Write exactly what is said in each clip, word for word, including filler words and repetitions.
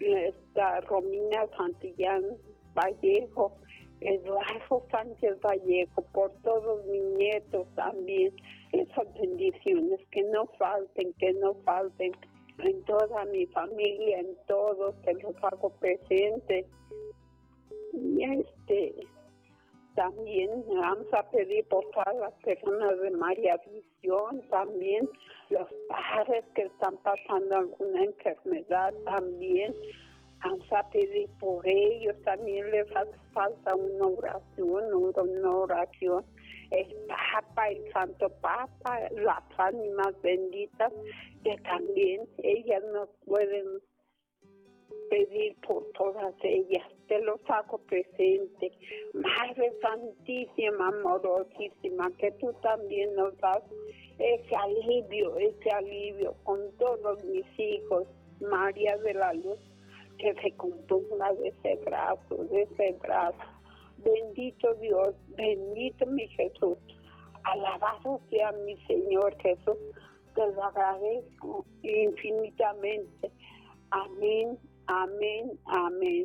esta Romina Santillán Vallejo, Eduardo Sánchez Vallejo, por todos mis nietos también, esas bendiciones que no falten, que no falten en toda mi familia, en todos, que los hago presentes. Y este, también vamos a pedir por todas las personas de María Visión, también los padres que están pasando alguna enfermedad también. Vamos a pedir por ellos, también les hace falta una oración, una oración. El Papa, el Santo Papa, las ánimas benditas, que también ellas nos pueden pedir por todas ellas. Te los hago presente. Madre Santísima, amorosísima, que tú también nos das ese alivio, ese alivio con todos mis hijos. María de la Luz, que se componga de ese brazo, de ese brazo. Bendito Dios, bendito mi Jesús. Alabado sea mi Señor Jesús. Te lo agradezco infinitamente. Amén, amén, amén.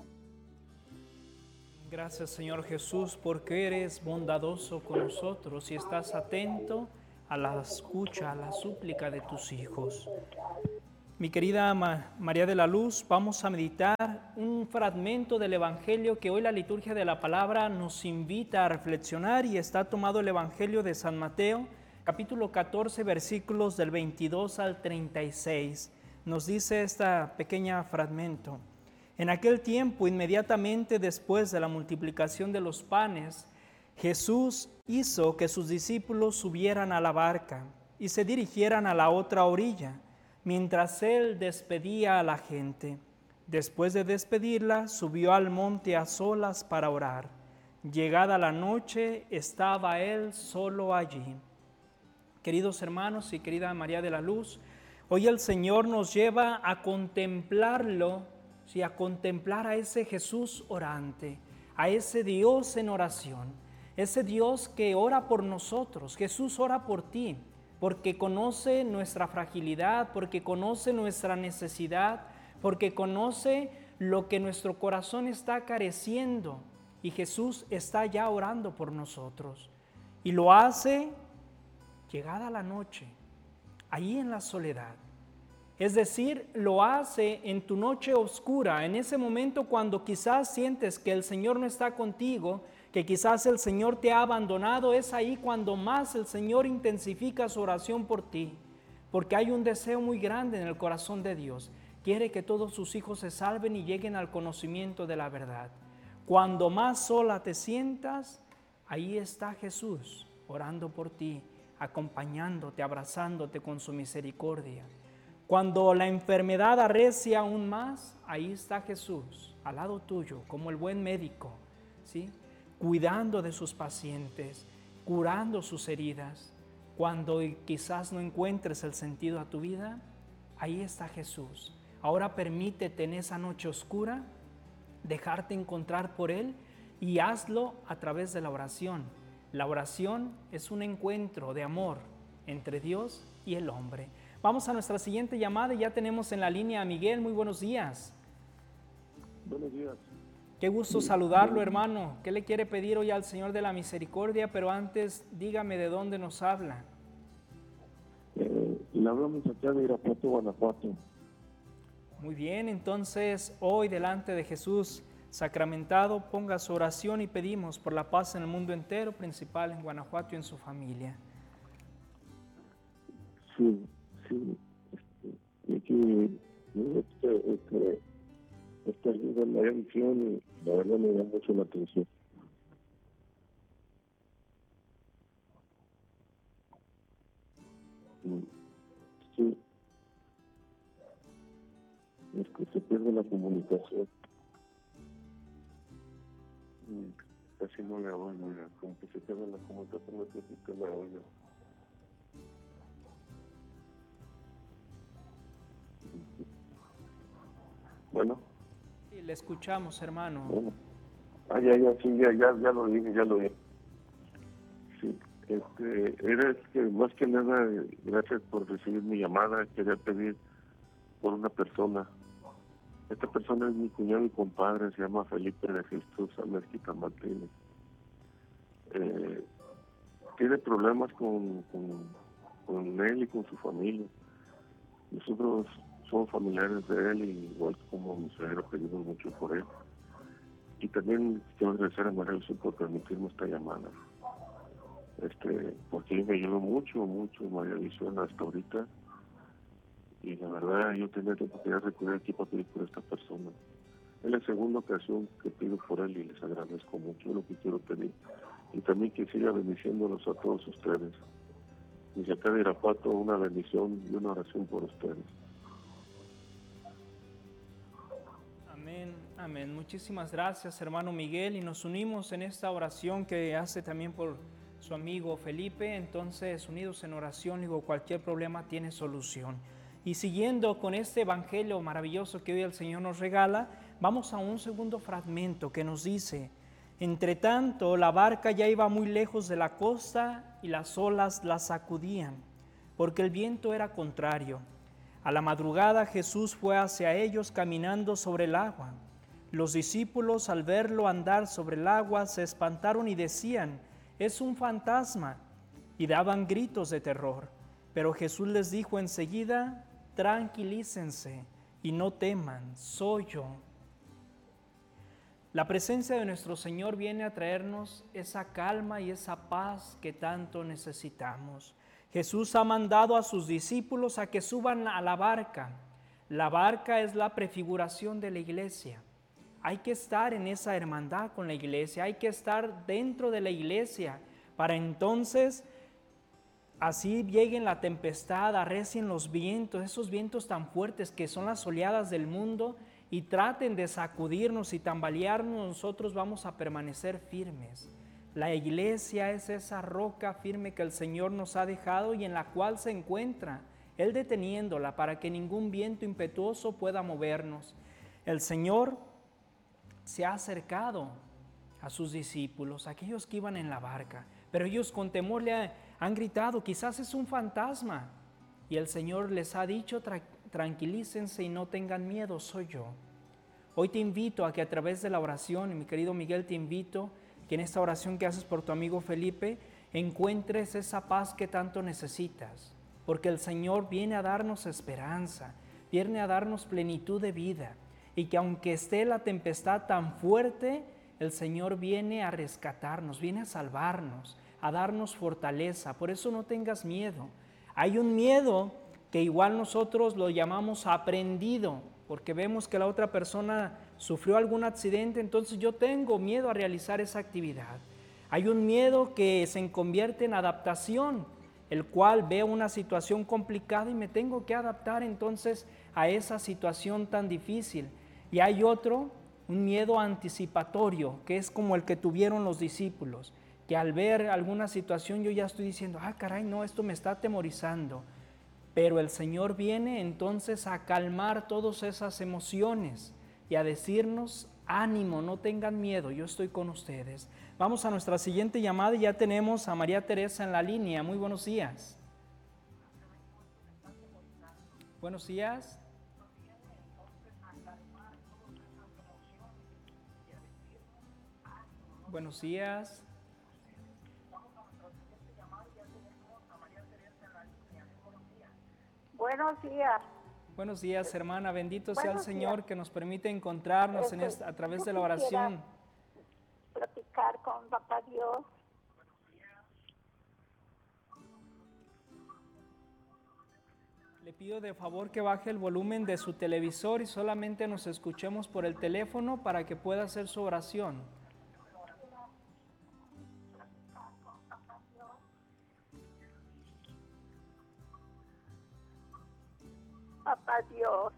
Gracias, Señor Jesús, porque eres bondadoso con nosotros y estás atento a la escucha, a la súplica de tus hijos. Mi querida Ma- María de la Luz, vamos a meditar un fragmento del Evangelio que hoy la liturgia de la palabra nos invita a reflexionar, y está tomado el Evangelio de San Mateo, capítulo catorce, versículos del veintidós al treinta y seis. Nos dice este pequeño fragmento: en aquel tiempo, inmediatamente después de la multiplicación de los panes, Jesús hizo que sus discípulos subieran a la barca y se dirigieran a la otra orilla, mientras él despedía a la gente. Después de despedirla, subió al monte a solas para orar. Llegada la noche, estaba él solo allí. Queridos hermanos y querida María de la Luz, hoy el Señor nos lleva a contemplarlo, sí, a contemplar a ese Jesús orante, a ese Dios en oración, ese Dios que ora por nosotros. Jesús ora por ti, porque conoce nuestra fragilidad, porque conoce nuestra necesidad, porque conoce lo que nuestro corazón está careciendo, y Jesús está ya orando por nosotros. Y lo hace llegada la noche, ahí en la soledad. Es decir, lo hace en tu noche oscura, en ese momento cuando quizás sientes que el Señor no está contigo, que quizás el Señor te ha abandonado. Es ahí cuando más el Señor intensifica su oración por ti, porque hay un deseo muy grande en el corazón de Dios. Quiere que todos sus hijos se salven y lleguen al conocimiento de la verdad. Cuando más sola te sientas, ahí está Jesús orando por ti, acompañándote, abrazándote con su misericordia. Cuando la enfermedad arrecia aún más, ahí está Jesús al lado tuyo, como el buen médico, ¿sí?, cuidando de sus pacientes, curando sus heridas. Cuando quizás no encuentres el sentido a tu vida, ahí está Jesús. Ahora permítete en esa noche oscura dejarte encontrar por Él, y hazlo a través de la oración. La oración es un encuentro de amor entre Dios y el hombre. Vamos a nuestra siguiente llamada y ya tenemos en la línea a Miguel. Muy buenos días. Buenos días. Qué gusto saludarlo, hermano. ¿Qué le quiere pedir hoy al Señor de la Misericordia? Pero antes, dígame de dónde nos habla. Eh, le hablamos acá de Irapuato, Guanajuato. Muy bien, entonces hoy delante de Jesús sacramentado, ponga su oración y pedimos por la paz en el mundo entero, principal en Guanajuato y en su familia. Sí, sí. Este, es que este, este, esta ayuda en la edición, y la verdad me da mucho la atención. Sí. Es que se pierde la comunicación. Casi no le oigo, como que se pierde la comunicación, no sé si usted la oiga. Bueno. Sí, le escuchamos, hermano. Bueno. Ah, ya, ya, sí, ya, ya, ya lo dije, ya lo dije. Sí, este, era que más que nada, gracias por recibir mi llamada. Quería pedir por una persona. Esta persona es mi cuñado y compadre, se llama Felipe de Jesús Amezquita Martínez. Eh, tiene problemas con, con, con él y con su familia. Nosotros somos familiares de él y igual como mi suegro pedimos mucho por él. Y también quiero agradecer a María Luisa por permitirme esta llamada. Este, porque él me ayudó mucho, mucho María Luisa hasta ahorita. Y la verdad yo tenía que recurrir aquí para pedir por esta persona. Es la segunda ocasión que pido por él y les agradezco mucho lo que quiero pedir. Y también que siga bendiciéndolos a todos ustedes. Desde acá de Irapuato, una bendición y una oración por ustedes. Amén, amén. Muchísimas gracias, hermano Miguel, y nos unimos en esta oración que hace también por su amigo Felipe. Entonces, unidos en oración, digo, cualquier problema tiene solución. Y siguiendo con este evangelio maravilloso que hoy el Señor nos regala, vamos a un segundo fragmento que nos dice: entre tanto, la barca ya iba muy lejos de la costa y las olas la sacudían, porque el viento era contrario. A la madrugada Jesús fue hacia ellos caminando sobre el agua. Los discípulos, al verlo andar sobre el agua, se espantaron y decían: «Es un fantasma», y daban gritos de terror. Pero Jesús les dijo enseguida: «Tranquilícense y no teman, soy yo». La presencia de nuestro Señor viene a traernos esa calma y esa paz que tanto necesitamos. Jesús ha mandado a sus discípulos a que suban a la barca. La barca es la prefiguración de la iglesia. Hay que estar en esa hermandad con la iglesia, hay que estar dentro de la iglesia para entonces, así lleguen la tempestad, arrecien los vientos, esos vientos tan fuertes que son las oleadas del mundo, y traten de sacudirnos y tambalearnos, nosotros vamos a permanecer firmes. La iglesia es esa roca firme que el Señor nos ha dejado y en la cual se encuentra, Él deteniéndola para que ningún viento impetuoso pueda movernos. El Señor se ha acercado a sus discípulos, aquellos que iban en la barca, pero ellos con temor le han gritado: «Quizás es un fantasma». Y el Señor les ha dicho: Tra- tranquilícense y no tengan miedo, soy yo. Hoy te invito a que a través de la oración, mi querido Miguel, te invito que en esta oración que haces por tu amigo Felipe, encuentres esa paz que tanto necesitas, porque el Señor viene a darnos esperanza, viene a darnos plenitud de vida, y que aunque esté la tempestad tan fuerte, el Señor viene a rescatarnos, viene a salvarnos, a darnos fortaleza. Por eso no tengas miedo. Hay un miedo que igual nosotros lo llamamos aprendido, porque vemos que la otra persona sufrió algún accidente, entonces yo tengo miedo a realizar esa actividad. Hay un miedo que se convierte en adaptación, el cual veo una situación complicada y me tengo que adaptar entonces a esa situación tan difícil. Y hay otro, un miedo anticipatorio, que es como el que tuvieron los discípulos, que al ver alguna situación yo ya estoy diciendo: ah, caray, no, esto me está atemorizando. Pero el Señor viene entonces a calmar todas esas emociones y a decirnos: ánimo, no tengan miedo, yo estoy con ustedes. Vamos a nuestra siguiente llamada y ya tenemos a María Teresa en la línea. Muy buenos días. Buenos días. Buenos días. Buenos días. Buenos días, hermana. Bendito sea el Buenos Señor días. que nos permite encontrarnos en esta, a través Yo de la quisiera oración. platicar con Papá Dios. Le pido de favor que baje el volumen de su televisor y solamente nos escuchemos por el teléfono para que pueda hacer su oración. Papá Dios.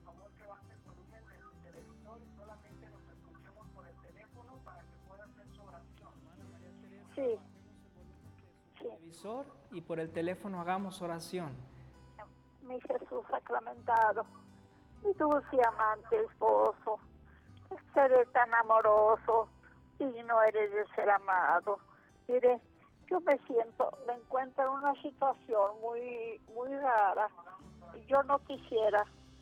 Sí. Sí. Televisor y por el teléfono hagamos oración. Mi Jesús sacramentado, mi dulce amante esposo, seré tan amoroso, digno eres de ser amado. Mire, yo me siento, me encuentro en una situación muy, muy rara. Y yo no quisiera